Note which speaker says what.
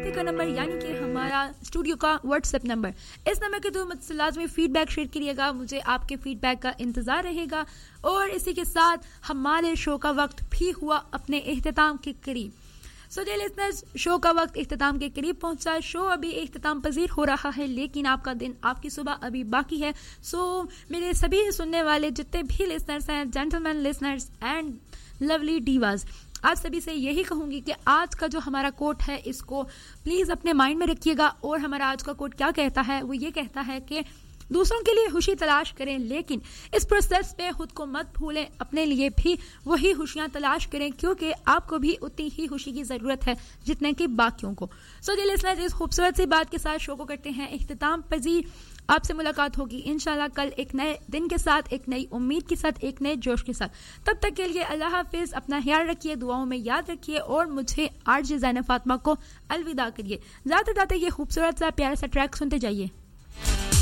Speaker 1: Studio کا number یعنی کہ ہمارا اسٹوڈیو کا واٹس ایپ نمبر. اس نمبر کے تھرو مجھ سے لازمی فیڈ بیک شیئر کریے گا. مجھے آپ کے فیڈ بیک کا انتظار رہے گا. اور اسی کے ساتھ ہمارے شو کا وقت بھی ہوا اپنے اختتام کے قریب. سو ڈیئر لسنرز, شو کا وقت اختتام کے قریب پہنچا. شو ابھی اختتام پذیر ہو رہا ہے لیکن آپ کا دن, آپ کی صبح ابھی باقی ہے. سو میرے سبھی سننے والے جتنے بھی لسنرز ہیں, gentle main listeners and lovely ڈیواز, آج سبھی سے یہی کہوں گی کہ آج کا جو ہمارا کوٹ ہے اس کو پلیز اپنے مائنڈ میں رکھیے گا. اور ہمارا آج کا کوٹ کیا کہتا ہے, وہ یہ کہتا ہے کہ دوسروں کے لیے خوشی تلاش کریں لیکن اس پروسیس میں خود کو مت بھولیں, اپنے لیے بھی وہی خوشیاں تلاش کریں کیونکہ آپ کو بھی اتنی ہی خوشی کی ضرورت ہے جتنے کہ باقیوں کو. سو ڈیئر لسنرز, اس خوبصورت سی بات کے ساتھ شو کو کرتے ہیں اختتام پذیر. آپ سے ملاقات ہوگی انشاءاللہ کل ایک نئے دن کے ساتھ, ایک نئی امید کے ساتھ, ایک نئے جوش کے ساتھ. تب تک کے لیے اللہ حافظ, اپنا خیال رکھیے, دعاؤں میں یاد رکھیے اور مجھے RJ زینب فاطمہ کو الوداع کریے. جاتے جاتے یہ خوبصورت سا پیارا سا ٹریک سنتے جائیے.